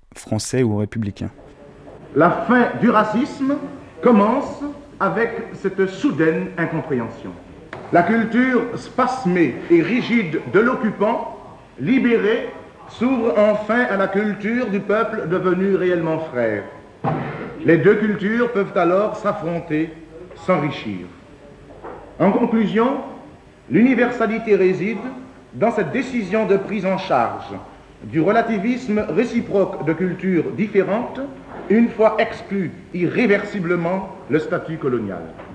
français ou républicain. La fin du racisme commence avec cette soudaine incompréhension. La culture spasmée et rigide de l'occupant, libéré, s'ouvre enfin à la culture du peuple devenu réellement frère. Les deux cultures peuvent alors s'affronter, s'enrichir. En conclusion, l'universalité réside dans cette décision de prise en charge du relativisme réciproque de cultures différentes, une fois exclu irréversiblement le statut colonial.